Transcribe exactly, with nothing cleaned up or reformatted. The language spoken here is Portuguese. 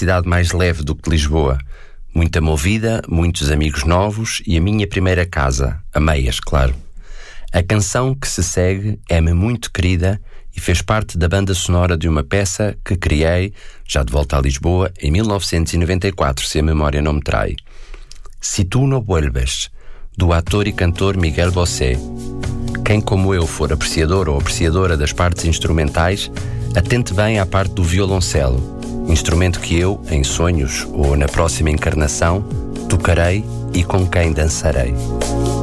cidade mais leve do que Lisboa. Muita movida, muitos amigos novos e a minha primeira casa, a meias, claro. A canção que se segue é-me muito querida e fez parte da banda sonora de uma peça que criei, já de volta a Lisboa, em mil novecentos e noventa e quatro, se a memória não me trai. Si tu no vuelves, do ator e cantor Miguel Bosé. Quem como eu for apreciador ou apreciadora das partes instrumentais, atente bem à parte do violoncelo, instrumento que eu, em sonhos ou na próxima encarnação, tocarei e com quem dançarei.